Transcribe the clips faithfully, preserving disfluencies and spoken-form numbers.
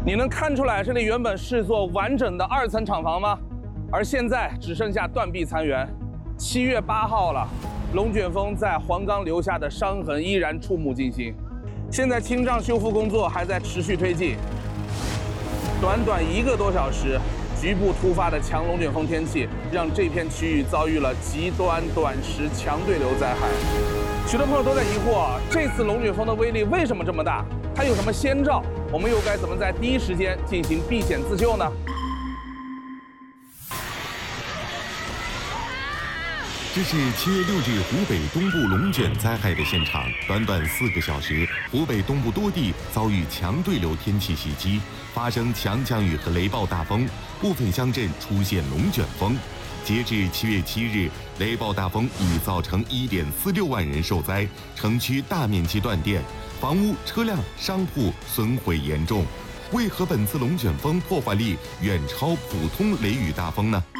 你能看出来这里原本是座完整的二层厂房吗？而现在只剩下断壁残垣。七月八号了，龙卷风在黄冈留下的伤痕依然触目惊心。现在清障修复工作还在持续推进。短短一个多小时，局部突发的强龙卷风天气让这片区域遭遇了极端短时强对流灾害。许多朋友都在疑惑，这次龙卷风的威力为什么这么大？它有什么先兆？我们又该怎么在第一时间进行避险自救呢？ 这是七月六日湖北东部龙卷灾害的现场。短短四个小时，湖北东部多地遭遇强对流天气袭击，发生强降雨和雷暴大风，部分乡镇出现龙卷风。截至七月七日，雷暴大风已造成一点四六万人受灾，城区大面积断电，房屋、车辆、商铺损毁严重。为何本次龙卷风破坏力远超普通雷雨大风呢？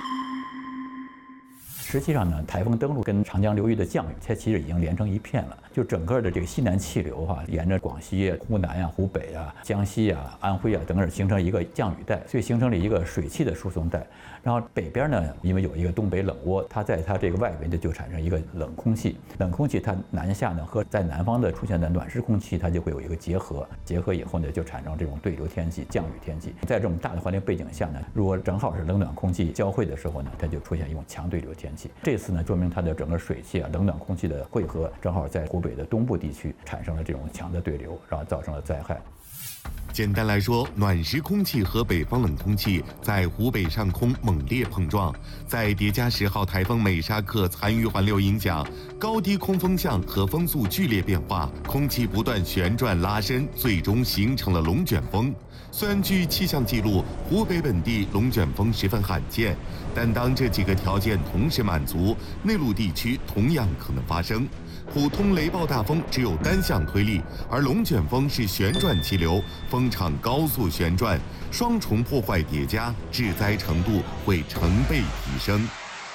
实际上呢，台风登陆跟长江流域的降雨，它其实已经连成一片了。就整个的这个西南气流哈、啊，沿着广西、湖南啊、湖北啊、江西啊、安徽啊等等形成一个降雨带，所以形成了一个水汽的输送带。然后北边呢，因为有一个东北冷涡，它在它这个外围呢就产生一个冷空气，冷空气它南下呢和在南方的出现的暖湿空气，它就会有一个结合，结合以后呢就产生这种对流天气、降雨天气。在这种大的环境背景下呢，如果正好是冷暖空气交汇的时候呢，它就出现一种强对流天气。这次呢，说明它的整个水汽啊、冷暖空气的汇合，正好在湖北的东部地区产生了这种强的对流，然后造成了灾害。 简单来说，暖湿空气和北方冷空气在湖北上空猛烈碰撞，再叠加十号台风美沙克残余环流影响，高低空风向和风速剧烈变化，空气不断旋转拉伸，最终形成了龙卷风。虽然据气象记录，湖北本地龙卷风十分罕见，但当这几个条件同时满足，内陆地区同样可能发生。普通雷暴大风只有单向推力，而龙卷风是旋转气流，风场高速旋转，双重破坏叠加，致灾程度会成倍提升。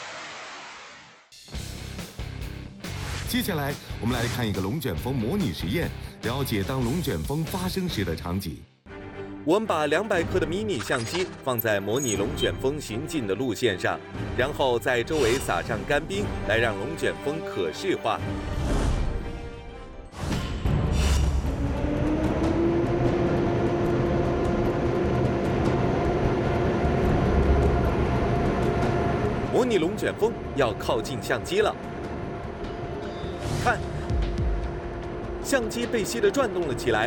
接下来，我们来看一个龙卷风模拟实验，了解当龙卷风发生时的场景。 我们把两百克的迷你相机放在模拟龙卷风行进的路线上，然后在周围撒上干冰，来让龙卷风可视化。模拟龙卷风要靠近相机了，看，相机被吸得转动了起来。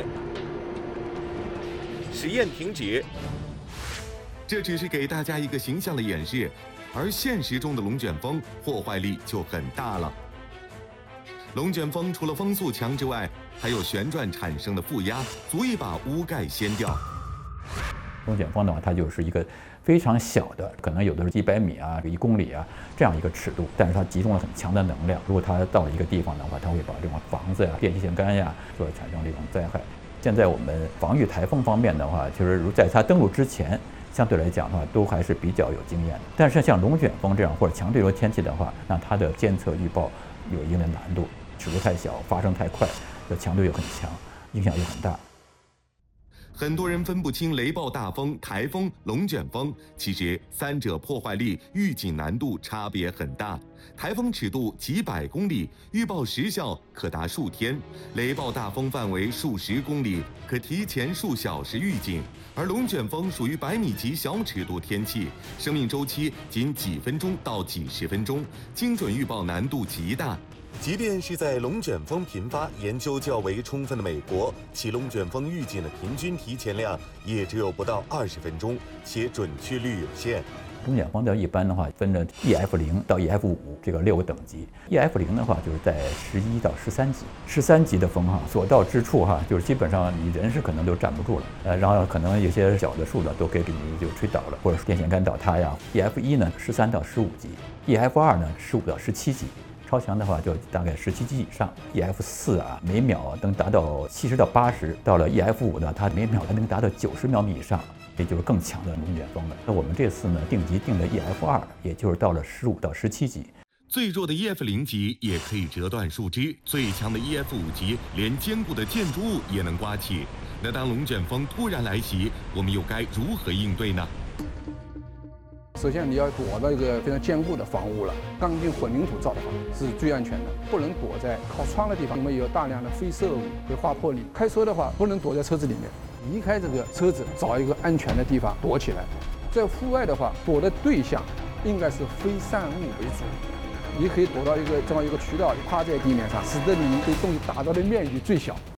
实验停止。 这只是给大家一个形象的演示，而现实中的龙卷风破坏力就很大了。龙卷风除了风速强之外，还有旋转产生的负压，足以把屋盖掀掉。 龙卷风的话，它就是一个非常小的，可能有的是几百米啊、一公里啊这样一个尺度，但是它集中了很强的能量。如果它到了一个地方的话，它会把这种房子呀、电线杆呀，所产生这种灾害。现在我们防御台风方面的话，其实如在它登陆之前，相对来讲的话，都还是比较有经验的。但是像龙卷风这样或者强对流天气的话，那它的监测预报有一定的难度，尺度太小，发生太快，这强度又很强，影响又很大。 很多人分不清雷暴大风、台风、龙卷风，其实三者破坏力、预警难度差别很大。台风尺度几百公里，预报时效可达数天；雷暴大风范围数十公里，可提前数小时预警；而龙卷风属于百米级小尺度天气，生命周期仅几分钟到几十分钟，精准预报难度极大。 即便是在龙卷风频发、研究较为充分的美国，其龙卷风预警的平均提前量也只有不到二十分钟，且准确率有限。 龙卷风的一般的话分着 E F 零到 E F 五这个六个等级。E F 零的话就是在十一到十三级，十三级的风哈所到之处哈，就是基本上你人是可能都站不住了，呃，然后可能有些小的树呢都可以给你就吹倒了，或者是电线杆倒塌呀。E F 一呢十三到十五级 ，E F 二呢十五到十七级。超强的话就大概十七级以上 ，E F 四啊每秒能达到七十到八十，到了 E F 五呢，它每秒还能达到九十秒米以上，这就是更强的龙卷风了。那我们这次呢定级定的 E F 二，也就是到了十五到十七级。 最弱的 E F 零级也可以折断树枝，最强的 E F 五级连坚固的建筑物也能刮起。那当龙卷风突然来袭，我们又该如何应对呢？ 首先，你要躲到一个非常坚固的房屋了，钢筋混凝土造的房是最安全的，不能躲在靠窗的地方，因为有大量的飞射物会划破你。开车的话，不能躲在车子里面，离开这个车子，找一个安全的地方躲起来。在户外的话，躲的对象应该是非散物为主，你可以躲到一个这样一个渠道，趴在地面上，使得你对东西打到的面积最小。